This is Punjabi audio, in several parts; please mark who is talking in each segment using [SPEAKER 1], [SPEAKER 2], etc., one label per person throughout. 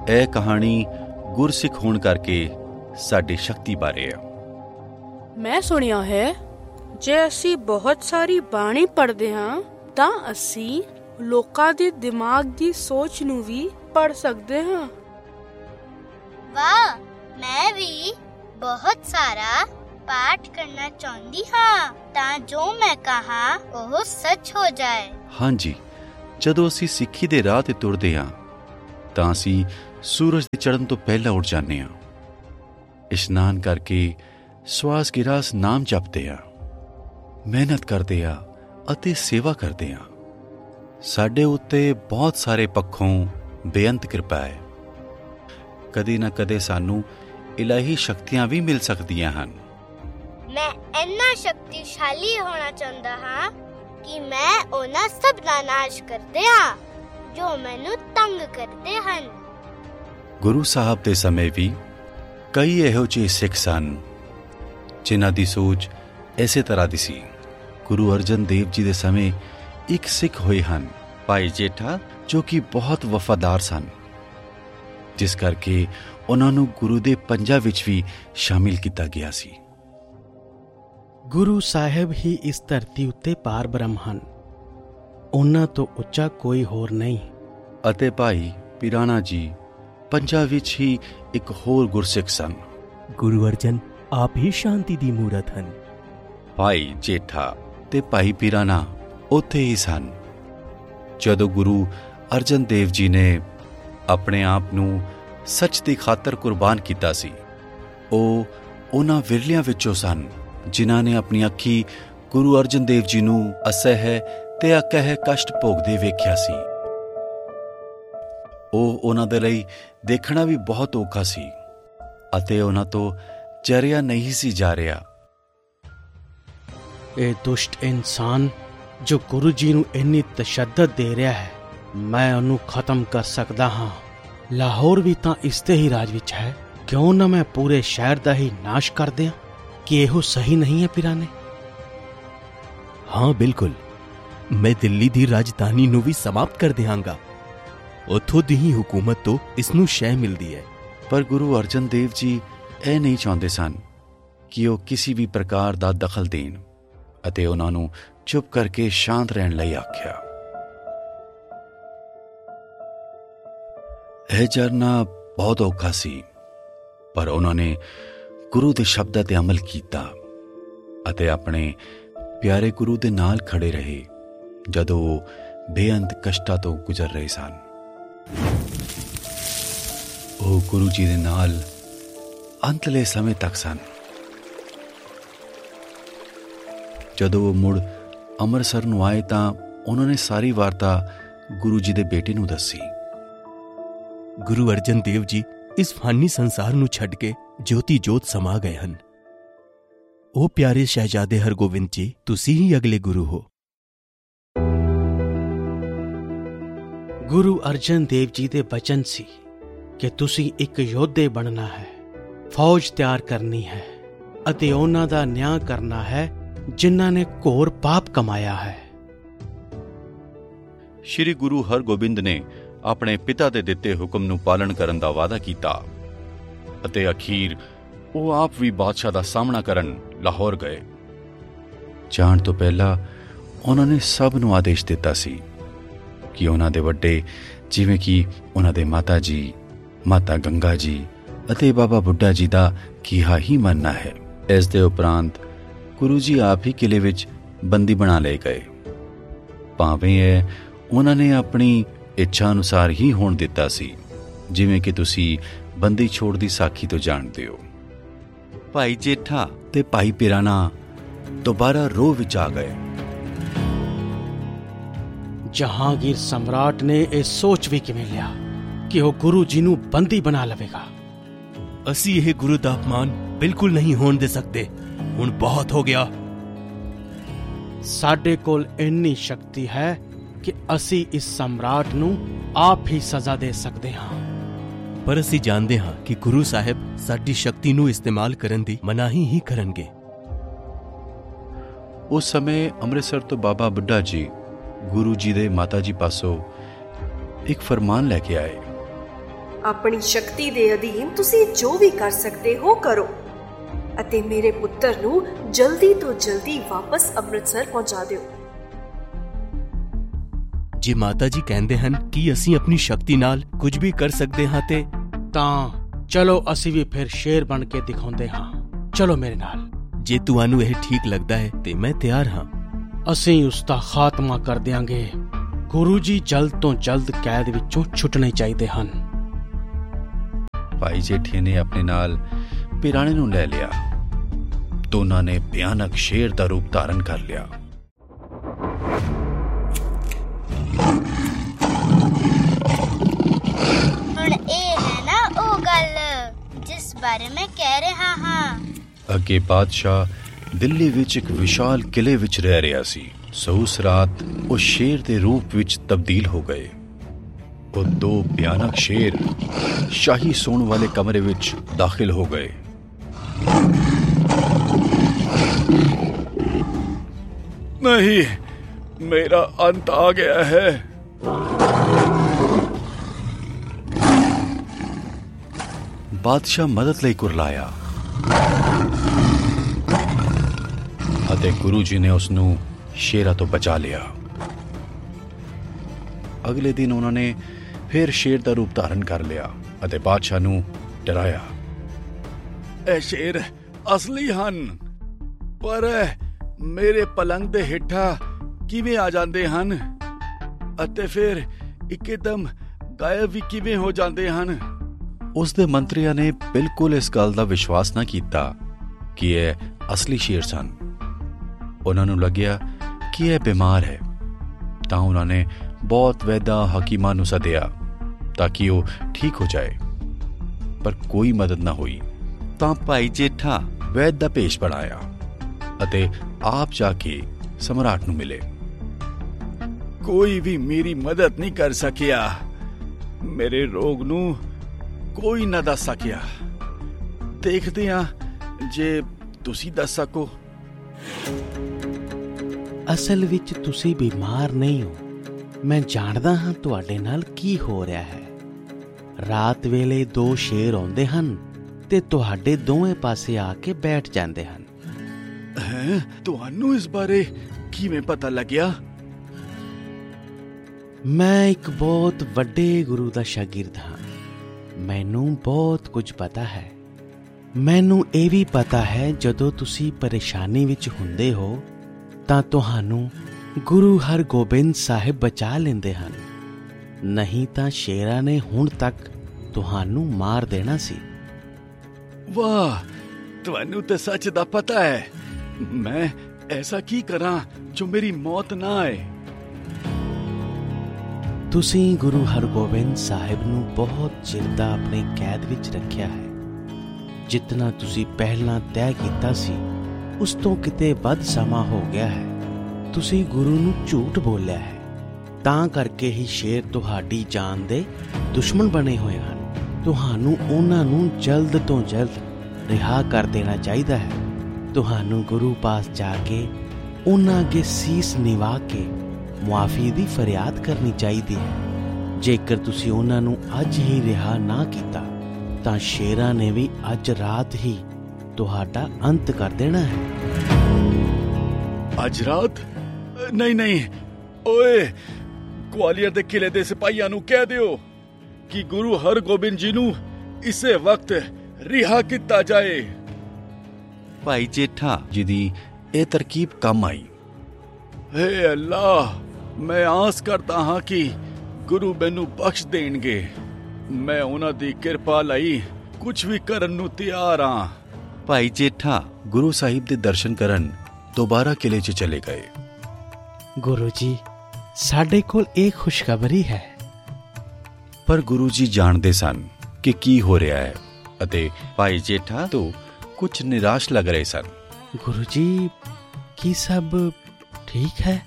[SPEAKER 1] ਇਹ ਕਹਾਣੀ ਗੁਰਸਿੱਖ ਹੋਣ ਕਰਕੇ ਸਾਡੀ ਸ਼ਕਤੀ ਬਾਰੇ ਆ।
[SPEAKER 2] ਮੈਂ ਸੁਣਿਆ ਹੈ ਜੇ ਅਸੀਂ ਬਹੁਤ ਸਾਰੀ ਬਾਣੀ ਪੜ੍ਹਦੇ ਹਾਂ ਤਾਂ ਅਸੀਂ ਲੋਕਾਂ ਦੇ ਦਿਮਾਗ ਦੀ ਸੋਚ ਨੂੰ ਵੀ ਪੜ੍ਹ ਸਕਦੇ ਹਾਂ।
[SPEAKER 3] ਵਾਹ, ਮੈਂ ਵੀ ਬਹੁਤ ਸਾਰਾ ਪਾਠ ਕਰਨਾ ਚਾਹੁੰਦੀ ਹਾਂ ਤਾਂ ਜੋ ਮੈਂ ਕਹਾਂ ਉਹ ਸੱਚ ਹੋ ਜਾਏ।
[SPEAKER 1] ਹਾਂਜੀ, ਜਦੋਂ ਅਸੀਂ ਸਿੱਖੀ ਦੇ ਰਾਹ ਤੇ ਤੁਰਦੇ ਹਾਂ ਤਾਂ ਅਸੀਂ ਸੂਰਜ ਦੇ ਚੜ੍ਹਨ ਤੋਂ ਪਹਿਲਾਂ ਉੱਠ ਜਾਂਦੇ ਹਾਂ। ਇਸ਼ਨਾਨ ਕਰਕੇ ਸਵਾਸ ਕੀ ਰਾਸ ਨਾਮ ਜਪਦੇ ਹਾਂ, ਮਿਹਨਤ ਕਰਦੇ ਹਾਂ ਅਤੇ ਸੇਵਾ ਕਰਦੇ ਹਾਂ। ਸਾਡੇ ਉੱਤੇ ਬਹੁਤ ਸਾਰੇ ਪੱਖੋਂ ਬੇਅੰਤ ਕਿਰਪਾ ਹੈ। ਕਦੇ ਨਾ ਕਦੇ ਸਾਨੂੰ ਇਲਾਹੀ ਸ਼ਕਤੀਆਂ ਵੀ ਮਿਲ ਸਕਦੀਆਂ ਹਨ।
[SPEAKER 3] ਮੈਂ ਇੰਨਾ ਸ਼ਕਤੀਸ਼ਾਲੀ ਹੋਣਾ ਚਾਹੁੰਦਾ ਹਾਂ ਕਿ ਮੈਂ ਉਹਨਾਂ ਸਭ ਦਾ ਨਾਸ਼ ਕਰ ਦਿਆਂ ਜੋ ਮੈਨੂੰ ਤੰਗ ਕਰਦੇ ਹਨ।
[SPEAKER 1] ਗੁਰੂ ਸਾਹਿਬ ਦੇ ਸਮੇਂ ਵੀ ਕਈ ਇਹੋ ਜਿਹੇ ਸਿੱਖ ਸਨ ਜਿਨ੍ਹਾਂ ਦੀ ਸੋਚ ਇਸੇ ਤਰ੍ਹਾਂ ਦੀ ਸੀ। ਗੁਰੂ ਅਰਜਨ ਦੇਵ ਜੀ ਦੇ ਸਮੇਂ ਇੱਕ ਸਿੱਖ ਹੋਏ ਹਨ, ਭਾਈ ਜੇਠਾ, ਜੋ ਕਿ ਬਹੁਤ ਵਫਾਦਾਰ ਸਨ, ਜਿਸ ਕਰਕੇ ਉਹਨਾਂ ਨੂੰ ਗੁਰੂ ਦੇ ਪੰਜਾਂ ਵਿੱਚ ਵੀ ਸ਼ਾਮਿਲ ਕੀਤਾ ਗਿਆ ਸੀ।
[SPEAKER 4] ਗੁਰੂ ਸਾਹਿਬ ਹੀ ਇਸ ਧਰਤੀ ਉੱਤੇ ਪਾਰ ਬ੍ਰਹਮ ਹਨ, ਉਹਨਾਂ ਤੋਂ ਉੱਚਾ ਕੋਈ ਹੋਰ ਨਹੀਂ।
[SPEAKER 1] ਅਤੇ ਭਾਈ ਪਿਰਾਣਾ ਜੀ ਪੰਜਾਂ ਵਿੱਚ ਹੀ ਇੱਕ ਹੋਰ ਗੁਰਸਿੱਖ ਸਨ।
[SPEAKER 5] ਗੁਰੂ ਅਰਜਨ ਆਪ ਹੀ ਸ਼ਾਂਤੀ ਦੀ ਮੂਰਤ ਹਨ।
[SPEAKER 1] ਭਾਈ ਜੇਠਾ ਤੇ ਭਾਈ ਪਿਰਾਣਾ ਉੱਥੇ ਹੀ ਸਨ ਜਦੋਂ ਗੁਰੂ ਅਰਜਨ ਦੇਵ ਜੀ ਨੇ ਆਪਣੇ ਆਪ ਨੂੰ ਸੱਚ ਦੀ ਖਾਤਰ ਕੁਰਬਾਨ ਕੀਤਾ ਸੀ। ਉਹ ਉਹਨਾਂ ਵਿਰਲਿਆਂ ਵਿੱਚੋਂ ਸਨ ਜਿਨ੍ਹਾਂ ਨੇ ਆਪਣੀ ਅੱਖੀ ਗੁਰੂ ਅਰਜਨ ਦੇਵ ਜੀ ਨੂੰ ਅਸਹਿ ਤੇ ਅਕਹਿ ਕਸ਼ਟ ਭੋਗਦੇ ਵੇਖਿਆ ਸੀ। ਉਹ ਉਹਨਾਂ ਦੇ ਲਈ ਦੇਖਣਾ ਵੀ ਬਹੁਤ ਔਖਾ ਸੀ ਅਤੇ ਉਹਨਾਂ ਤੋਂ ਚਰਿਆ ਨਹੀਂ ਸੀ ਜਾ ਰਿਹਾ।
[SPEAKER 4] ਇਹ ਦੁਸ਼ਟ ਇਨਸਾਨ ਜੋ ਗੁਰੂ ਜੀ ਨੂੰ ਇੰਨੀ ਤਸ਼ੱਦਦ ਦੇ ਰਿਹਾ ਹੈ, ਮੈਂ ਉਹਨੂੰ ਖਤਮ ਕਰ ਸਕਦਾ ਹਾਂ। ਲਾਹੌਰ ਵੀ ਤਾਂ ਇਸ ਤੇ ਹੀ ਰਾਜ ਵਿੱਚ ਹੈ, ਕਿਉਂ ਨਾ ਮੈਂ ਪੂਰੇ ਸ਼ਹਿਰ ਦਾ ਹੀ ਨਾਸ਼ ਕਰ ਦਿਆਂ? ਕਿ ਇਹੋ ਸਹੀ ਨਹੀਂ ਹੈ ਪਿਰਾਨੇ?
[SPEAKER 5] ਹਾਂ ਬਿਲਕੁਲ, ਮੈਂ ਦਿੱਲੀ ਦੀ ਰਾਜਧਾਨੀ ਨੂੰ ਵੀ ਸਮਾਪਤ ਕਰ ਦਿਆਂਗਾ। ਉੱਥੋਂ ਦੀ ਹੀ ਹੁਕੂਮਤ ਤੋਂ ਇਸ ਨੂੰ ਸ਼ੈ ਮਿਲਦੀ ਹੈ।
[SPEAKER 1] ਪਰ ਗੁਰੂ ਅਰਜਨ ਦੇਵ ਜੀ ਇਹ ਨਹੀਂ ਚਾਹੁੰਦੇ ਸਨ ਕਿ ਉਹ ਕਿਸੇ ਵੀ ਪ੍ਰਕਾਰ ਦਾ ਦਖਲ ਦੇਣ ਅਤੇ ਉਹਨਾਂ ਨੂੰ ਚੁੱਪ ਕਰਕੇ ਸ਼ਾਂਤ ਰਹਿਣ ਲਈ ਆਖਿਆ। ਇਹ ਜਰਨਾ ਬਹੁਤ ਔਖਾ ਸੀ, ਪਰ ਉਹਨਾਂ ਨੇ ਗੁਰੂ ਦੇ ਸ਼ਬਦਾਂ ਤੇ ਅਮਲ ਕੀਤਾ ਅਤੇ ਆਪਣੇ ਪਿਆਰੇ ਗੁਰੂ ਦੇ ਨਾਲ ਖੜੇ ਰਹੇ ਜਦੋਂ ਉਹ ਬੇਅੰਤ ਕਸ਼ਟਾਂ ਤੋਂ ਗੁਜ਼ਰ ਰਹੇ ਸਨ। ਉਹ ਗੁਰੂ ਜੀ ਦੇ ਨਾਲ ਅੰਤਲੇ ਸਮੇਂ ਤੱਕ ਸਨ। ਜਦੋਂ ਉਹ ਮੁੜ ਅੰਮ੍ਰਿਤਸਰ ਨੂੰ ਆਏ ਤਾਂ ਉਹਨਾਂ ਨੇ ਸਾਰੀ ਵਾਰਤਾ ਗੁਰੂ ਜੀ ਦੇ ਬੇਟੇ ਨੂੰ ਦੱਸੀ।
[SPEAKER 5] ਗੁਰੂ ਅਰਜਨ ਦੇਵ ਜੀ ਇਸ ਫਾਨੀ ਸੰਸਾਰ ਨੂੰ ਛੱਡ ਕੇ ਜੋਤੀ ਜੋਤ ਸਮਾ ਗਏ ਹਨ। ਉਹ ਪਿਆਰੇ ਸ਼ਹਿਜ਼ਾਦੇ ਹਰਗੋਬਿੰਦ ਜੀ, ਤੁਸੀਂ ਹੀ ਅਗਲੇ ਗੁਰੂ ਹੋ।
[SPEAKER 4] ਗੁਰੂ ਅਰਜਨ ਦੇਵ ਜੀ ਦੇ ਬਚਨ ਸੀ ਕਿ ਤੁਸੀਂ ਇੱਕ ਯੋਧੇ ਬਣਨਾ ਹੈ, ਫੌਜ ਤਿਆਰ ਕਰਨੀ ਹੈ ਅਤੇ ਉਹਨਾਂ ਦਾ ਨਿਆਂ ਕਰਨਾ ਹੈ ਜਿਨ੍ਹਾਂ ਨੇ ਘੋਰ ਪਾਪ ਕਮਾਇਆ ਹੈ।
[SPEAKER 1] ਸ਼੍ਰੀ ਗੁਰੂ ਹਰਗੋਬਿੰਦ ਨੇ ਆਪਣੇ ਪਿਤਾ ਦੇ ਦਿੱਤੇ ਹੁਕਮ ਨੂੰ ਪਾਲਣ ਕਰਨ ਦਾ ਵਾਅਦਾ ਕੀਤਾ ਅਤੇ ਅਖੀਰ ਉਹ ਆਪ ਵੀ ਬਾਦਸ਼ਾਹ ਦਾ ਸਾਹਮਣਾ ਕਰਨ ਲਾਹੌਰ ਗਏ। ਜਾਣ ਤੋਂ ਪਹਿਲਾਂ ਉਹਨਾਂ ਨੇ ਸਭ ਨੂੰ ਆਦੇਸ਼ ਦਿੱਤਾ ਸੀ ਕਿ ਉਹਨਾਂ ਦੇ ਵੱਡੇ, ਜਿਵੇਂ ਕਿ ਉਹਨਾਂ ਦੇ ਮਾਤਾ ਜੀ, ਮਾਤਾ ਗੰਗਾ ਜੀ ਅਤੇ ਬਾਬਾ ਬੁੱਢਾ ਜੀ ਦਾ ਕਿਹਾ ਹੀ ਮੰਨਣਾ ਹੈ। ਇਸ ਦੇ ਉਪਰੰਤ ਗੁਰੂ ਜੀ ਆਪ ਹੀ ਕਿਲੇ ਵਿੱਚ ਬੰਦੀ ਬਣਾ ਲਏ ਗਏ। ਭਾਵੇਂ ਇਹ ਉਹਨਾਂ ਨੇ ਆਪਣੀ ਇੱਛਾ ਅਨੁਸਾਰ ਹੀ ਹੋਣ ਦਿੱਤਾ ਸੀ, ਜਿਵੇਂ ਕਿ ਤੁਸੀਂ ਬੰਦੀ ਛੋੜ ਦੀ ਸਾਖੀ ਤੋਂ ਜਾਣਦੇ ਹੋ। ਭਾਈ ਜੇਠਾ ਤੇ ਭਾਈ ਪਿਰਾਣਾ ਦੁਬਾਰਾ ਰੋਹ ਵਿੱਚ ਆ ਗਏ।
[SPEAKER 4] ਜਹਾਂਗੀਰ ਸਮਰਾਟ ਨੇ ਇਹ ਸੋਚ ਵੀ ਕਿਵੇਂ ਲਿਆ ਕਿ ਉਹ ਗੁਰੂ ਜੀ ਨੂੰ ਬੰਦੀ ਬਣਾ ਲਵੇਗਾ?
[SPEAKER 5] ਅਸੀਂ ਇਹ ਗੁਰੂ ਦਾ ਅਪਮਾਨ ਬਿਲਕੁਲ ਨਹੀਂ ਹੋਣ ਦੇ ਸਕਦੇ। ਹੁਣ ਬਹੁਤ ਹੋ ਗਿਆ।
[SPEAKER 4] ਸਾਡੇ ਕੋਲ ਇੰਨੀ ਸ਼ਕਤੀ ਹੈ ਕਿ ਅਸੀਂ ਇਸ ਸਮਰਾਟ ਨੂੰ ਆਪ ਹੀ ਸਜ਼ਾ ਦੇ ਸਕਦੇ ਹਾਂ।
[SPEAKER 5] ਪਰ ਅਸੀਂ ਜਾਣਦੇ ਹਾਂ ਕਿ ਗੁਰੂ ਸਾਹਿਬ ਸਾਡੀ ਸ਼ਕਤੀ ਨੂੰ ਇਸਤੇਮਾਲ ਕਰਨ ਦੀ ਮਨਾਹੀ ਹੀ ਕਰਨਗੇ।
[SPEAKER 1] ਉਸ ਸਮੇਂ ਅੰਮ੍ਰਿਤਸਰ ਤੋਂ ਬਾਬਾ ਬੁੱਢਾ ਜੀ ਗੁਰੂ ਜੀ ਦੇ ਮਾਤਾ ਜੀ ਪਾਸੋਂ ਇੱਕ ਫਰਮਾਨ ਲੈ ਕੇ ਆਏ
[SPEAKER 6] ਆਪਣੀ ਸ਼ਕਤੀ ਦੇ ਅਧੀਨ ਤੁਸੀਂ ਜੋ ਵੀ ਕਰ ਸਕਦੇ ਹੋ ਕਰੋ ਅਤੇ ਮੇਰੇ ਪੁੱਤਰ ਨੂੰ ਜਲਦੀ ਤੋਂ ਜਲਦੀ ਵਾਪਸ ਅੰਮ੍ਰਿਤਸਰ ਪਹੁੰਚਾ ਦਿਓ।
[SPEAKER 5] ਜੇ ਮਾਤਾ ਜੀ ਕਹਿੰਦੇ ਹਨ ਕਿ ਅਸੀਂ ਆਪਣੀ ਸ਼ਕਤੀ ਨਾਲ ਕੁਝ ਵੀ ਕਰ ਸਕਦੇ ਹਾਂ ਤੇ
[SPEAKER 4] ਤਾਂ ਚਲੋ ਅਸੀਂ ਵੀ ਫਿਰ ਸ਼ੇਰ ਬਣ ਕੇ ਦਿਖਾਉਂਦੇ ਹਾਂ। ਚਲੋ ਮੇਰੇ ਨਾਲ।
[SPEAKER 5] ਜੇ ਤੁਹਾਨੂੰ ਇਹ ਠੀਕ ਲੱਗਦਾ ਹੈ ਤੇ ਮੈਂ ਤਿਆਰ ਹਾਂ।
[SPEAKER 4] ਅਸੀਂ ਉਸ ਦਾ ਖਾਤਮਾ ਕਰ ਦਿਆਂਗੇ। ਗੁਰੂ ਜੀ ਜਲਦ ਤੋਂ ਜਲਦ ਕੈਦ ਵਿੱਚੋਂ ਛੁੱਟਣੇ ਚਾਹੀਦੇ ਹਨ।
[SPEAKER 1] ਭਾਈ ਜੇਠੇ ਨੇ ਆਪਣੇ ਨਾਲ ਪਿਰਾਣੇ ਨੂੰ ਲੈ ਲਿਆ। ਦੋਨਾਂ ਨੇ ਭਿਆਨਕ ਸ਼ੇਰ ਦਾ ਰੂਪ ਧਾਰਨ ਕਰ ਲਿਆ।
[SPEAKER 3] ਹੁਣ ਇਹ ਹੈ ਨਾ ਉਹ ਗੱਲ ਜਿਸ ਬਾਰੇ ਮੈਂ ਕਹਿ ਰਿਹਾ ਹਾਂ।
[SPEAKER 1] ਅੱਗੇ ਬਾਦਸ਼ਾਹ ਦਿੱਲੀ ਵਿੱਚ ਇੱਕ ਵਿਸ਼ਾਲ ਕਿਲੇ ਵਿੱਚ ਰਹਿ ਰਿਹਾ ਸੀ। ਸੋ ਉਸ ਰਾਤ ਉਹ ਸ਼ੇਰ ਦੇ ਰੂਪ ਵਿੱਚ ਤਬਦੀਲ ਹੋ ਗਏ। ਉਹ ਦੋ ਭਿਆਨਕ ਸ਼ੇਰ ਸ਼ਾਹੀ ਸੌਣ ਵਾਲੇ ਕਮਰੇ ਵਿੱਚ ਦਾਖਿਲ ਹੋ ਗਏ। ਨਹੀਂ, ਮੇਰਾ ਅੰਤ ਆ ਗਿਆ ਹੈ। ਬਾਦਸ਼ਾਹ ਮਦਦ ਲਈ ਕੁਰਲਾਇਆ ਅਤੇ ਗੁਰੂ ਜੀ ਨੇ ਉਸ ਨੂੰ ਸ਼ੇਰਾਂ ਤੋਂ ਬਚਾ ਲਿਆ। ਅਗਲੇ ਦਿਨ ਉਹਨਾਂ ਨੇ ਫਿਰ ਸ਼ੇਰ ਦਾ ਰੂਪ ਧਾਰਨ ਕਰ ਲਿਆ ਅਤੇ ਬਾਦਸ਼ਾਹ ਨੂੰ ਡਰਾਇਆ। ਇਹ ਸ਼ੇਰ ਅਸਲੀ ਹਨ, ਪਰ ਮੇਰੇ ਪਲੰਗ ਦੇ ਹੇਠਾਂ ਕਿਵੇਂ ਆ ਜਾਂਦੇ ਹਨ ਅਤੇ ਫਿਰ ਇੱਕਦਮ ਗਾਇਬ ਵੀ ਕਿਵੇਂ ਹੋ ਜਾਂਦੇ ਹਨ। ਉਸ ਦੇ ਮੰਤਰੀਆਂ ਨੇ ਬਿਲਕੁਲ ਇਸ ਗੱਲ ਦਾ ਵਿਸ਼ਵਾਸ ਨਾ ਕੀਤਾ ਕਿ ਇਹ ਅਸਲੀ ਸ਼ੇਰ ਸਨ। ਉਹਨਾਂ ਨੂੰ ਲੱਗਿਆ ਕਿ ਇਹ ਬਿਮਾਰ ਹੈ, ਤਾਂ ਉਹਨਾਂ ਨੇ ਬਹੁਤ ਵੈਦਾਂ ਹਕੀਮਾਂ ਨੂੰ ਸੱਦਿਆ ਤਾਂ ਕਿ ਉਹ ਠੀਕ ਹੋ ਜਾਏ, ਪਰ ਕੋਈ ਮਦਦ ਨਾ ਹੋਈ। ਤਾਂ ਭਾਈ ਜੇਠਾ ਵੈਦ ਦਾ ਭੇਸ਼ ਬਣਾਇਆ ਅਤੇ ਆਪ ਜਾ ਕੇ ਸਮਰਾਟ ਨੂੰ ਮਿਲੇ। ਕੋਈ ਵੀ ਮੇਰੀ ਮਦਦ ਨਹੀਂ ਕਰ ਸਕਿਆ। ਮੇਰੇ ਰੋਗ ਨੂੰ ਕੋਈ ਨਾ ਦੱਸ ਸਕਿਆ। ਦੇਖਦੇ ਹਾਂ ਜੇ ਤੁਸੀਂ ਦੱਸ ਸਕੋ।
[SPEAKER 4] ਅਸਲ ਵਿੱਚ ਤੁਸੀਂ ਬਿਮਾਰ ਨਹੀਂ ਹੋ। ਮੈਂ ਜਾਣਦਾ ਹਾਂ ਤੁਹਾਡੇ ਨਾਲ ਕੀ ਹੋ ਰਿਹਾ ਹੈ। ਰਾਤ ਵੇਲੇ ਦੋ ਸ਼ੇਰ ਆਉਂਦੇ ਹਨ ਤੇ ਤੁਹਾਡੇ ਦੋਵੇਂ ਪਾਸੇ ਆ ਕੇ ਬੈਠ ਜਾਂਦੇ ਹਨ।
[SPEAKER 1] ਤੁਹਾਨੂੰ ਇਸ ਬਾਰੇ ਕਿਵੇਂ ਪਤਾ ਲੱਗਿਆ?
[SPEAKER 4] ਮੈਂ ਇੱਕ ਬਹੁਤ ਵੱਡੇ ਗੁਰੂ ਦਾ ਸ਼ਾਗਿਰਦ ਹਾਂ। ਮੈਨੂੰ ਬਹੁਤ ਕੁਝ ਪਤਾ ਹੈ। ਮੈਨੂੰ ਇਹ ਵੀ ਪਤਾ ਹੈ ਜਦੋਂ ਤੁਸੀਂ ਪਰੇਸ਼ਾਨੀ ਵਿੱਚ ਹੁੰਦੇ ਹੋ ਤਾਂ ਤੁਹਾਨੂੰ ਗੁਰੂ ਹਰਗੋਬਿੰਦ ਸਾਹਿਬ ਬਚਾ ਲੈਂਦੇ ਹਨ, ਨਹੀਂ ਤਾਂ ਸ਼ੇਰਾਂ ਨੇ ਹੁਣ ਤੱਕ ਤੁਹਾਨੂੰ ਮਾਰ ਦੇਣਾ ਸੀ।
[SPEAKER 1] ਵਾਹ, ਤੁਹਾਨੂੰ ਤੇ ਸੱਚ ਦਾ ਪਤਾ ਹੈ। ਮੈਂ ਐਸਾ ਕੀ ਕਰਾਂ ਜੋ ਮੇਰੀ ਮੌਤ ਨਾ ਆਏ?
[SPEAKER 4] ਤੁਸੀਂ ਗੁਰੂ ਹਰਗੋਬਿੰਦ ਸਾਹਿਬ ਨੂੰ ਬਹੁਤ ਚਿਰ ਦਾ ਆਪਣੇ ਕੈਦ ਵਿੱਚ ਰੱਖਿਆ ਹੈ। ਜਿਤਨਾ ਤੁਸੀਂ ਪਹਿਲਾਂ ਤੈਅ ਕੀਤਾ ਸੀ ਉਸ ਤੋਂ ਕਿਤੇ ਵੱਧ ਸਮਾਂ ਹੋ ਗਿਆ ਹੈ। ਤੁਸੀਂ ਗੁਰੂ ਨੂੰ ਝੂਠ ਬੋਲਿਆ ਹੈ, ਤਾਂ ਕਰਕੇ ਹੀ ਸ਼ੇਰ ਤੁਹਾਡੀ ਜਾਨ ਦੇ ਦੁਸ਼ਮਣ ਬਣੇ ਹੋਏ ਹਨ। ਤੁਹਾਨੂੰ ਉਹਨਾਂ ਨੂੰ ਜਲਦ ਤੋਂ ਜਲਦ ਰਿਹਾ ਕਰ ਦੇਣਾ ਚਾਹੀਦਾ ਹੈ। ਤੁਹਾਨੂੰ ਗੁਰੂ ਪਾਸ ਜਾ ਕੇ ਉਹਨਾਂ ਅੱਗੇ ਸੀਸ ਨਿਵਾ ਕੇ ਮੁਆਫੀ ਦੀ ਫਰਿਆਦ ਕਰਨੀ ਚਾਹੀਦੀ ਹੈ। ਜੇਕਰ ਤੁਸੀਂ ਉਹਨਾਂ ਨੂੰ ਅੱਜ ਹੀ ਰਿਹਾ ਨਾ ਕੀਤਾ ਤਾਂ ਸ਼ੇਰਾਂ ਨੇ ਵੀ ਅੱਜ ਰਾਤ ਹੀ ਤੁਹਾਡਾ ਅੰਤ ਕਰ ਦੇਣਾ ਹੈ।
[SPEAKER 1] ਅੱਜ ਰਾਤ? ਨਹੀਂ, ਓਏ, ਗਵਾਲੀਅਰ ਦੇ ਕਿਲੇ ਦੇ ਸਿਪਾਹੀਆਂ ਨੂੰ ਕਹਿ ਦਿਓ ਕਿ ਗੁਰੂ ਹਰਗੋਬਿੰਦ ਜੀ ਨੂੰ ਇਸੇ ਵਕਤ ਰਿਹਾ ਕੀਤਾ ਜਾਏ। ਭਾਈ ਜੇਠਾ ਜੀ ਦੀ ਇਹ ਤਰਕੀਬ ਕੰਮ ਆਈ। ਹੇ ਅੱਲਾਹ, ਮੈਂ ਆਸ ਕਰਦਾ ਹਾਂ ਕਿ ਗੁਰੂ ਮੈਨੂੰ ਬਖਸ਼ ਦੇਣਗੇ। ਮੈਂ ਉਹਨਾਂ ਦੀ ਕਿਰਪਾ ਲਈ ਕੁਝ ਵੀ ਕਰਨ ਨੂੰ ਤਿਆਰ ਹਾਂ। ਭਾਈ ਜੇਠਾ ਗੁਰੂ ਸਾਹਿਬ ਦੇ ਦਰਸ਼ਨ ਕਰਨ ਦੁਬਾਰਾ ਕਿਲੇ 'ਚ ਚਲੇ ਗਏ।
[SPEAKER 4] ਗੁਰੂ ਜੀ, ਸਾਡੇ ਕੋਲ ਇਹ ਖੁਸ਼ਖਬਰੀ ਹੈ।
[SPEAKER 1] ਪਰ ਗੁਰੂ ਜੀ ਜਾਣਦੇ ਸਨ ਕਿ ਕੀ ਹੋ ਰਿਹਾ ਹੈ ਅਤੇ ਭਾਈ ਜੇਠਾ ਤੋਂ ਕੁਝ ਨਿਰਾਸ਼ ਲੱਗ ਰਹੇ ਸਨ।
[SPEAKER 4] ਗੁਰੂ ਜੀ, ਕੀ ਸਭ ਠੀਕ ਹੈ?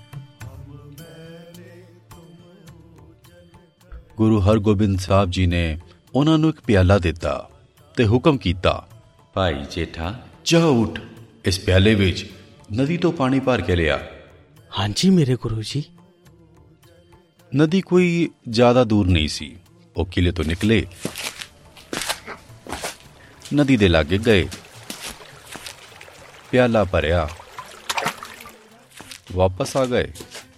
[SPEAKER 1] ਗੁਰੂ ਹਰਗੋਬਿੰਦ ਸਾਹਿਬ ਜੀ ਨੇ ਉਹਨਾਂ ਨੂੰ ਇੱਕ ਪਿਆਲਾ ਦਿੱਤਾ ਤੇ ਹੁਕਮ ਕੀਤਾ, ਭਾਈ ਜੇਠਾ, ਜਾ ਉੱਠ, ਇਸ ਪਿਆਲੇ ਵਿੱਚ ਨਦੀ ਤੋਂ ਪਾਣੀ ਭਰ ਕੇ ਲਿਆ।
[SPEAKER 4] ਹਾਂਜੀ ਮੇਰੇ ਗੁਰੂ ਜੀ।
[SPEAKER 1] ਨਦੀ ਕੋਈ ਜ਼ਿਆਦਾ ਦੂਰ ਨਹੀਂ ਸੀ। ਉਹ ਕਿਲੇ ਤੋਂ ਨਿਕਲੇ, ਨਦੀ ਦੇ ਲਾਗੇ ਗਏ, ਪਿਆਲਾ ਭਰਿਆ, ਵਾਪਸ ਆ ਗਏ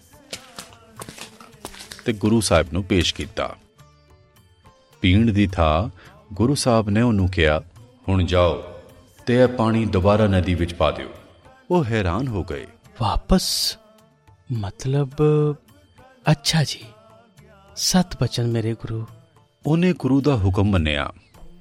[SPEAKER 1] ਤੇ ਗੁਰੂ ਸਾਹਿਬ ਨੂੰ ਪੇਸ਼ ਕੀਤਾ। ਪੀਣ ਦੀ ਥਾਂ ਗੁਰੂ ਸਾਹਿਬ ਨੇ ਉਹਨੂੰ ਕਿਹਾ, ਹੁਣ ਜਾਓ ਤੇ ਇਹ ਪਾਣੀ ਦੁਬਾਰਾ ਨਦੀ ਵਿੱਚ ਪਾ ਦਿਓ। ਉਹ ਹੈਰਾਨ ਹੋ ਗਏ।
[SPEAKER 4] ਵਾਪਸ ਮਤਲਬ? ਅੱਛਾ ਜੀ, ਸਤ ਬਚਨ ਮੇਰੇ ਗੁਰੂ।
[SPEAKER 1] ਉਹਨੇ ਗੁਰੂ ਦਾ ਹੁਕਮ ਮੰਨਿਆ।